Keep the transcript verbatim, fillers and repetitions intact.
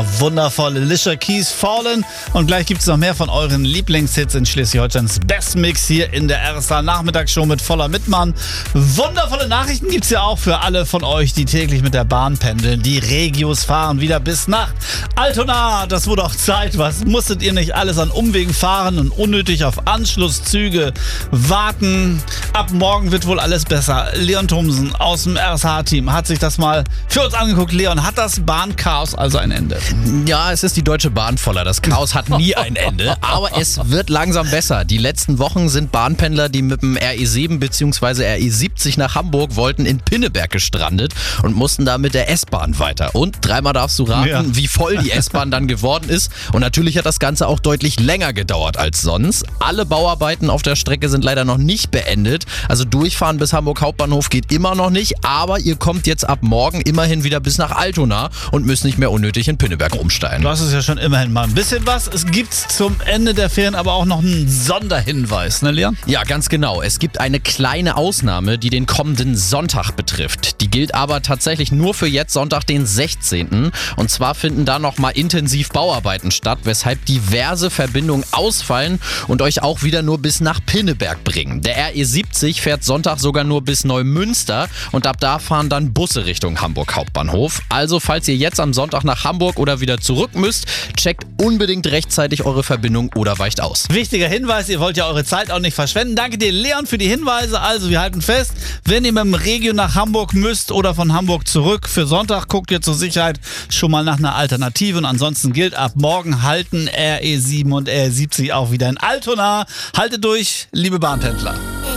wundervoll. Alicia Keys, Fallen. Und gleich gibt es noch mehr von euren Lieblingshits in Schleswig-Holsteins Best Mix hier in der R S A Nachmittagsshow mit Voller Mittmann. Wundervolle Nachrichten gibt es ja auch für alle von euch, die täglich mit der Bahn pendeln. Die Regios fahren wieder bis nach Altona. Das wurde auch Zeit. Was musstet ihr nicht alles an Umwegen fahren und unnötig auf Anschlusszüge warten? Ab morgen wird wohl alles besser. Leon Thomsen aus dem R S H-Team hat sich das mal für uns angeguckt. Leon, hat das Bahnchaos also ein Ende? Ja, es ist die Deutsche Bahn voller. Das Chaos hat nie ein Ende, aber es wird langsam besser. Die letzten Wochen sind Bahnpendler, die mit dem R E sieben bzw. R E siebzig nach Hamburg wollten, in Pinneberg gestrandet und mussten da mit der S-Bahn weiter. Und dreimal darfst du raten, Ja. wie voll die S-Bahn dann geworden ist. Und natürlich hat das Ganze auch deutlich länger gedauert als sonst. Alle Bauarbeiten auf der Strecke sind leider noch nicht beendet. Also durchfahren bis Hamburg Hauptbahnhof geht immer noch nicht, aber ihr kommt jetzt ab morgen immerhin wieder bis nach Altona und müsst nicht mehr unnötig in Pinneberg umsteigen. Das ist ja schon immerhin mal ein bisschen was. Es gibt zum Ende der Ferien aber auch noch einen Sonderhinweis, ne Leon? Ja, ganz genau. Es gibt eine kleine Ausnahme, die den kommenden Sonntag betrifft. Die gilt aber tatsächlich nur für jetzt Sonntag, den sechzehnten Und zwar finden da nochmal intensiv Bauarbeiten statt, weshalb diverse Verbindungen ausfallen und euch auch wieder nur bis nach Pinneberg bringen. Der R E siebzig fährt Sonntag sogar nur bis Neumünster und ab da fahren dann Busse Richtung Hamburg Hauptbahnhof. Also falls ihr jetzt am Sonntag nach Hamburg oder wieder zurück müsst, checkt unbedingt rechtzeitig eure Verbindung oder weicht aus. Wichtiger Hinweis, ihr wollt ja eure Zeit auch nicht verschwenden. Danke dir, Leon, für die Hinweise. Also, wir halten fest, wenn ihr mit dem Regio nach Hamburg müsst oder von Hamburg zurück für Sonntag, guckt ihr zur Sicherheit schon mal nach einer Alternative. Und ansonsten gilt, ab morgen halten R E sieben und R E siebzig auch wieder in Altona. Haltet durch, liebe Bahnpendler.